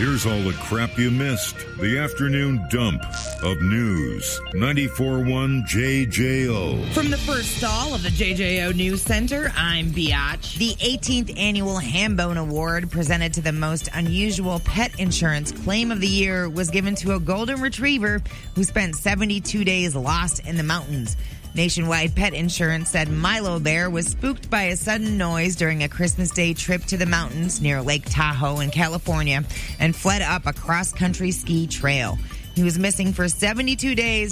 Here's all the crap you missed. The afternoon dump of news. 94.1 JJO. From the first stall of the JJO News Center, I'm Biatch. The 18th Annual Hambone Award, presented to the most unusual pet insurance claim of the year, was given to a golden retriever who spent 72 days lost in the mountains. Nationwide Pet Insurance said Milo Bear was spooked by a sudden noise during a Christmas Day trip to the mountains near Lake Tahoe in California and fled up a cross-country ski trail. He was missing for 72 days